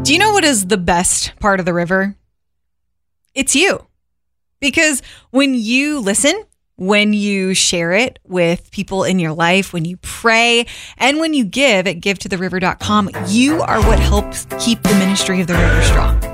Do you know what is the best part of the river? It's you. Because when you listen, when you share it with people in your life, when you pray, and when you give at givetothe river.com, you are what helps keep the ministry of the river strong.